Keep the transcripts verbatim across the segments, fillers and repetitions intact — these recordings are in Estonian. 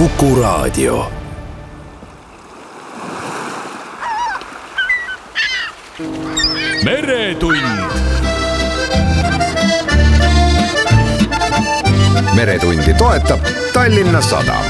Kuku Raadio. Meretund. Meretundi toetab Tallinna Sadam.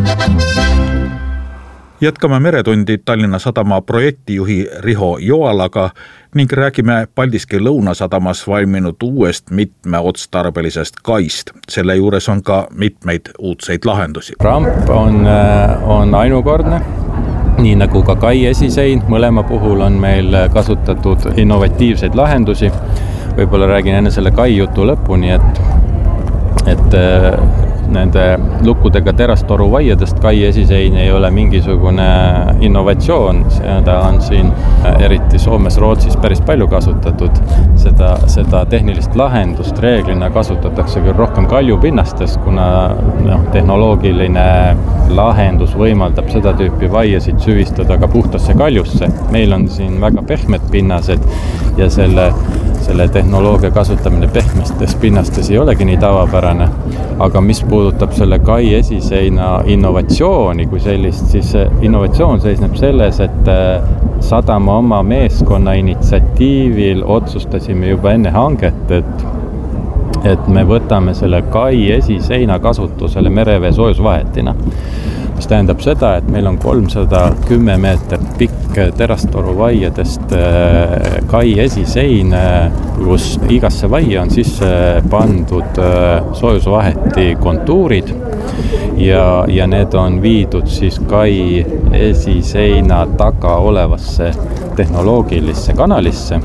Jätkame Meretundi Tallinna Sadama projektijuhi Riho Joalaga ning räägime Paldiski Lõunasadamas valminud uuest mitmeotstarbelisest kaist. Selle juures on ka mitmeid uudseid lahendusi. Ramp on, on ainukordne, nii nagu ka kai esisein. Mõlema puhul on meil kasutatud innovatiivseid lahendusi. Võib-olla räägin enne selle kai jutu lõpuni, et, et nende lukkudega terastoru vaiadest kai esisein ei ole mingisugune innovatsioon. Seda on siin eriti Soomes, Rootsis päris palju kasutatud. Seda, seda tehnilist lahendust reeglina kasutatakse küll rohkem kaljupinnastes, kuna no, tehnoloogiline lahendus võimaldab seda tüüpi vaiasid süvistada ka puhtasse kaljusse. Meil on siin väga pehmed pinnased ja selle, selle tehnoloogia kasutamine pehmestes pinnastes ei olegi nii tavapärane. Aga mis puudutab selle kai esiseina innovatsiooni kui sellist, siis innovatsioon seisneb selles, et sadama oma meeskonna initsiatiivil otsustasime juba enne hanget, et, et me võtame selle kai esiseina kasutusele merevee soojusvahetina. Mis tähendab seda, et meil on kolmsada kümme meetrit pikk terastoru vaiadest kai esisein, kus igasse vaia on sisse pandud soojusvaheti kontuurid ja, ja need on viidud siis kai esiseina taga olevasse tehnoloogilisse kanalisse,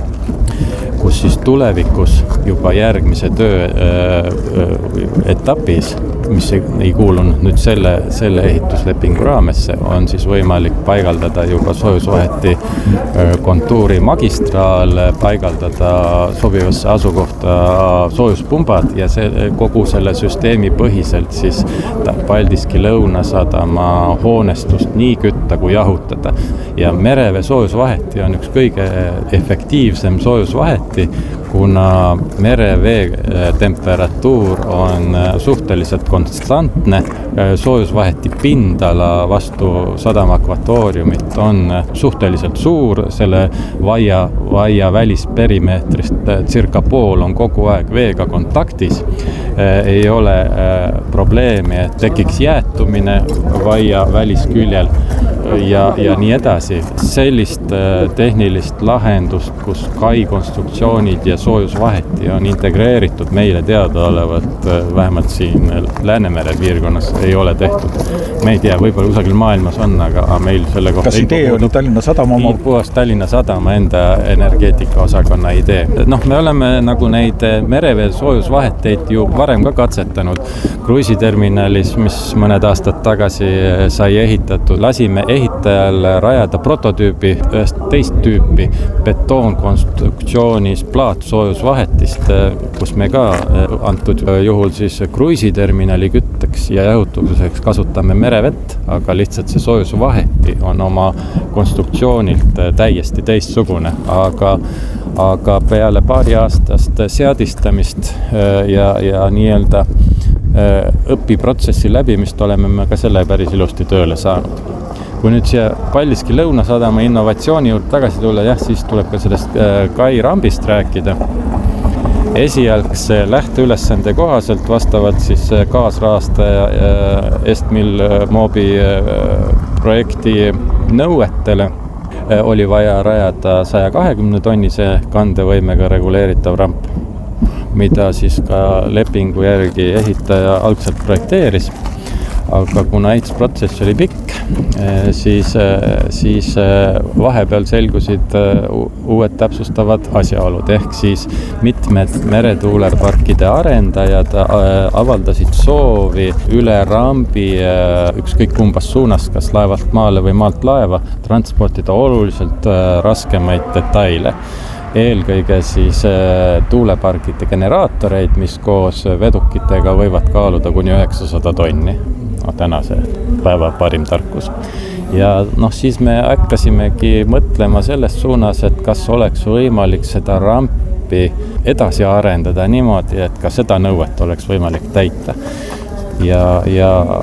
kus siis tulevikus juba järgmise töö äh, etapis, mis ei kuulunud nüüd selle, selle ehituslepingu raamesse, on siis võimalik paigaldada juba soojusvaheti kontuuri magistraal, paigaldada sobivasse asukohta soojuspumbad ja see, kogu selle süsteemi põhiselt siis Paldiski Lõunasadama hoonestust nii kütta kui jahutada. Ja merevee soojusvaheti on üks kõige efektiivsem soojusvaheti, kuna merevee temperatuur on suhteliselt konstantne, soojusvaheti pindala vastu sadama akvatooriumit on suhteliselt suur, selle vaia, vaia välisperimeetrist circa pool on kogu aeg veega kontaktis. Ei ole probleemi, et tekiks jäätumine vaia välisküljel ja, ja nii edasi. Sellist tehnilist lahendust, kus kai konstruktsioonid ja soojusvaheti on integreeritud meile teadaolevalt vähemalt siin Läänemere piirkonnas ei ole tehtud. Me ei tea, võib-olla kusagil maailmas on, aga meil selle kohta... Kas idee oli Tallinna Sadama oma? Puhas Tallinna Sadama enda energeetika osakonna idee. Noh, me oleme nagu neid merevee soojusvaheteid ju varem ka katsetanud. Kruiisiterminalis, mis mõned aastad tagasi sai ehitatud, lasime ehitajal rajada prototüübi ühest teist tüüpi betoonkonstruktsioonis plaat soojusvahetist, kus me ka antud juhul siis kruiisiterminali kütteks ja jahutuseks kasutame merevett, aga lihtsalt see soojusvaheti on oma konstruktsioonilt täiesti teistsugune, aga, aga peale paari aastast seadistamist ja, ja nii-öelda õpiprotsessi läbimist oleme me ka selle päris ilusti tööle saanud. Kui nüüd siia Paldiski Lõunasadama innovatsiooni juurde tagasi tulla, jah, siis tuleb ka sellest kai rambist rääkida. Esialgse lähteülesande kohaselt vastavalt siis kaasrahastaja Estmil Mobi projekti nõuetele oli vaja rajada saja kahekümne tonnise kandevõimega reguleeritav ramp, mida siis ka lepingu järgi ehitaja algselt projekteeris. Aga kuna ehitusprotsess oli pikk, siis, siis vahepeal selgusid uued täpsustavad asjaolud, ehk siis mitmed meretuuleparkide arendajad avaldasid soovi üle rambi ükskõik kumbas suunas, kas laevalt maale või maalt laeva, transportida oluliselt raskemaid detaile. Eelkõige siis tuuleparkide generaatoreid, mis koos vedukitega võivad kaaluda kuni üheksasada tonni. No, tänase päeva parim tarkus. Ja noh, siis me hakkasimegi mõtlema selles suunas, et kas oleks võimalik seda rampi edasi arendada niimoodi, et ka seda nõuet oleks võimalik täita. Ja, ja